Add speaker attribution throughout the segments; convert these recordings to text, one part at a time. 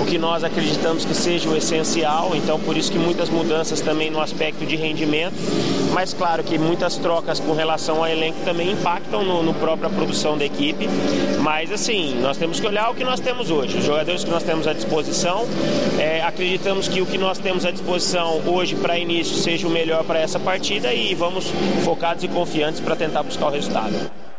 Speaker 1: que nós acreditamos que seja o essencial, então por isso que muitas mudanças também no aspecto de rendimento, mas claro que muitas trocas com relação ao elenco também impactam no própria produção da equipe, mas assim, nós temos que olhar o que nós temos hoje, os jogadores que nós temos à disposição, acreditamos que o que nós temos à disposição hoje para início seja o melhor para essa partida e vamos focados e confiantes para tentar buscar o resultado.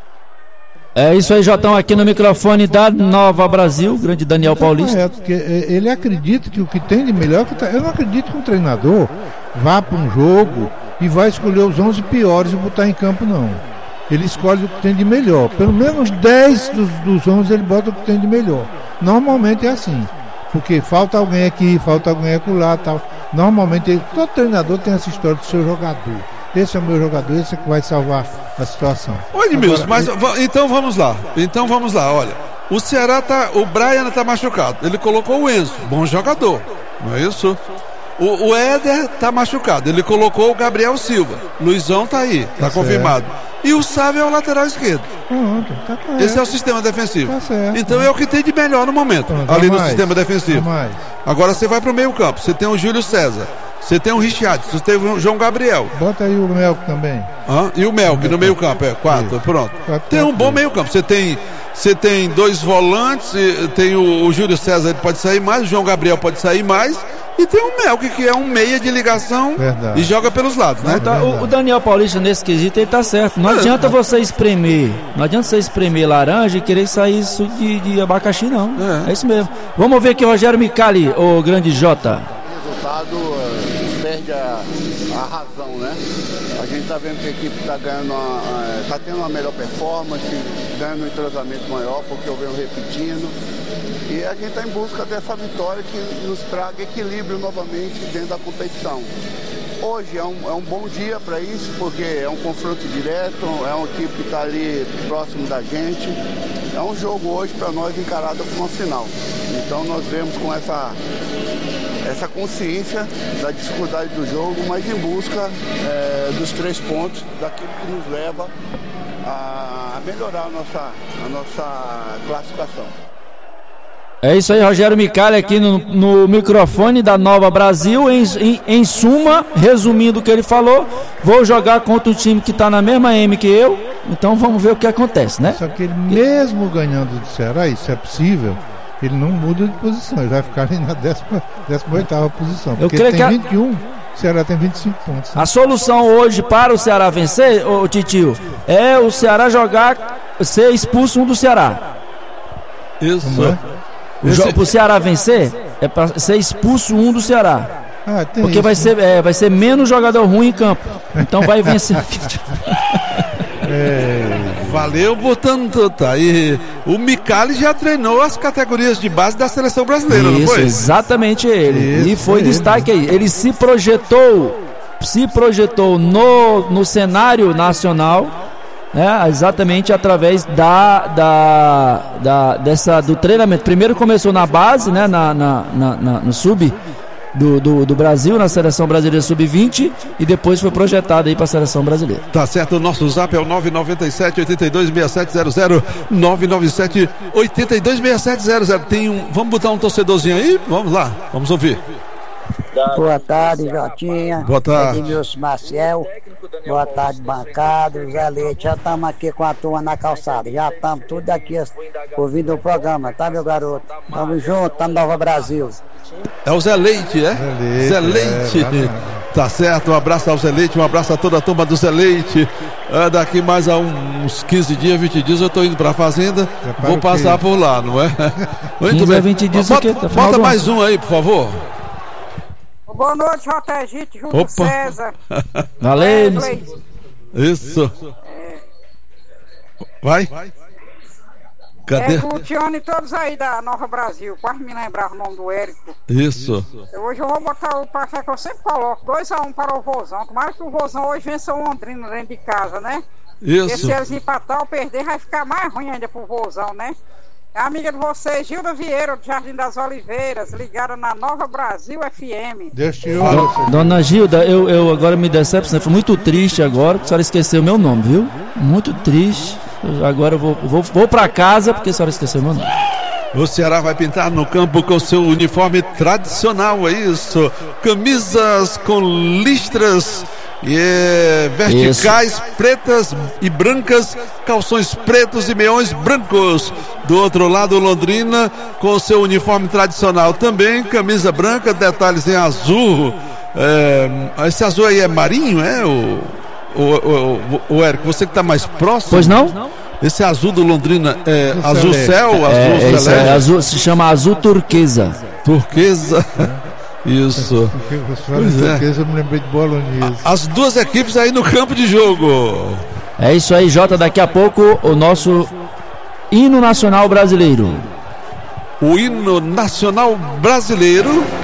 Speaker 2: É isso aí, Jotão, aqui no microfone da Nova Brasil, o grande Daniel Paulista.
Speaker 3: Correto, porque ele acredita que o que tem de melhor... Eu não acredito que um treinador vá para um jogo e vai escolher os 11 piores e botar em campo, não. Ele escolhe o que tem de melhor. Pelo menos 10 dos 11 ele bota o que tem de melhor. Normalmente é assim. Porque falta alguém aqui, falta alguém acolá, tal. Normalmente, todo treinador tem essa história do seu jogador. Esse é o meu jogador, esse é que vai salvar a situação.
Speaker 4: Ô Edmilson, mas então vamos lá, olha, o Brian tá machucado, ele colocou o Enzo, bom jogador, não é isso? O Éder tá machucado, ele colocou o Gabriel Silva, Luizão tá aí, tá confirmado. E o Sávio é o lateral esquerdo.
Speaker 3: Tá correto.
Speaker 4: Esse é o sistema defensivo.
Speaker 3: Tá certo.
Speaker 4: Então é o que tem de melhor no momento, ali no sistema defensivo. Agora você vai pro meio campo, você tem o Júlio César, você tem o Richard, você tem o João Gabriel.
Speaker 3: Bota aí o Melk também.
Speaker 4: E o Melk no meio campo, 4, pronto. Tem um bom meio campo, você tem 2 volantes, tem o Júlio César, ele pode sair mais, o João Gabriel pode sair mais. E tem o Melk, que é um meia de ligação.
Speaker 3: Verdade.
Speaker 4: E joga pelos lados, né?
Speaker 2: O Daniel Paulista, nesse quesito, ele tá certo. Não adianta você espremer. Não adianta você espremer laranja e querer sair isso de abacaxi, não. É isso mesmo. Vamos ver aqui o Rogério Micali, o grande Jota.
Speaker 5: O resultado perde a razão, né? A gente está vendo que a equipe está ganhando, está tendo uma melhor performance, ganhando um entrosamento maior, porque eu venho repetindo. E a gente está em busca dessa vitória que nos traga equilíbrio novamente dentro da competição. Hoje é um bom dia para isso, porque é um confronto direto, é uma equipe que está ali próximo da gente. É um jogo hoje para nós encarado como uma final. Então nós vemos com essa consciência da dificuldade do jogo, mas em busca dos 3 pontos, daquilo que nos leva a melhorar a nossa classificação.
Speaker 2: É isso aí, Rogério Micali aqui no microfone da Nova Brasil. Em suma, resumindo o que ele falou, vou jogar contra um time que está na mesma M que eu, então vamos ver o que acontece, né?
Speaker 3: Só que ele mesmo ganhando do Ceará, isso é possível, ele não muda de posição, ele vai ficar ali na 18ª posição, porque ele tem 21, o Ceará tem 25 pontos.
Speaker 2: A solução hoje para o Ceará vencer, ô Titio, é o Ceará ser expulso um do Ceará.
Speaker 4: Isso.
Speaker 2: Pro Ceará vencer, é para ser expulso um do Ceará. Porque
Speaker 3: isso,
Speaker 2: vai ser menos jogador ruim em campo. Então vai vencer.
Speaker 4: Valeu, botando tá aí. O Micali já treinou as categorias de base da seleção brasileira, não foi?
Speaker 2: Exatamente ele. E foi destaque aí. Ele se projetou no cenário nacional. Exatamente através do treinamento. Primeiro começou na base, né, no sub do Brasil, na seleção brasileira sub-20, e depois foi projetado aí para a seleção brasileira.
Speaker 4: Tá certo, o nosso zap é o 997-826700, 997-826700. Vamos botar um torcedorzinho aí? Vamos lá, vamos ouvir.
Speaker 6: Boa tarde, Jotinha.
Speaker 4: Boa tarde.
Speaker 6: Edmilson Maciel. Boa tarde, bancada. Zé Leite. Já estamos aqui com a turma na calçada. Já estamos tudo aqui ouvindo o programa, tá, meu garoto? Tamo junto, tá no Nova Brasil.
Speaker 4: É o Zé Leite, né? Zé Leite. Tá certo, um abraço ao Zé Leite, um abraço a toda a turma do Zé Leite. Daqui mais a uns 15 dias, 20 dias eu tô indo pra fazenda. Vou passar por lá, não é? Muito
Speaker 2: 15
Speaker 4: bem.
Speaker 2: a 20 dias
Speaker 4: bota mais um aí, por favor.
Speaker 7: Boa noite, Jotégito, Júlio César.
Speaker 2: Valeu.
Speaker 4: Isso. Vai. Cadê?
Speaker 7: Luciano e todos aí da Nova Brasil. Quase me lembrar o nome do Érico.
Speaker 4: Isso.
Speaker 7: Hoje eu vou botar o placar que eu sempre coloco. 2-1 para o Vozão. Tomara que o Vozão hoje vença o Londrina dentro de casa, né?
Speaker 4: Isso.
Speaker 7: E se eles empatar ou perder, vai ficar mais ruim ainda pro Vozão, né? A amiga de vocês, Gilda Vieira, do Jardim das Oliveiras, ligada na Nova Brasil FM.
Speaker 3: Deus te ouça.
Speaker 2: Dona Gilda, eu agora me decepcionei, foi muito triste agora, porque a senhora esqueceu o meu nome, viu? Muito triste. Agora eu vou pra casa, porque a senhora esqueceu o meu nome.
Speaker 4: O Ceará vai pintar no campo com seu uniforme tradicional, é isso. Camisas com listras verticais, pretas e brancas, calções pretos e meiões brancos. Do outro lado, Londrina com seu uniforme tradicional também, camisa branca, detalhes em azul. Esse azul aí é marinho, é? O Érico, você que está mais próximo.
Speaker 2: Pois não?
Speaker 4: Esse azul do Londrina é azul céu, azul celeste?
Speaker 2: Azul, se chama azul turquesa.
Speaker 4: Turquesa? Isso.
Speaker 3: Turquesa, eu me lembrei de bolonhesa.
Speaker 4: As duas equipes aí no campo de jogo.
Speaker 2: É isso aí, Jota. Daqui a pouco o nosso hino nacional brasileiro.
Speaker 4: O hino nacional brasileiro.